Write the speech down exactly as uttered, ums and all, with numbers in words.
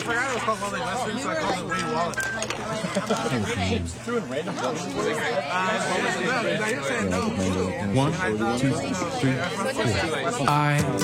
forgot it was called Lonely Western, so I called it Wayne Wallet. Threw in random numbers. You're saying no. One, two, three, four. I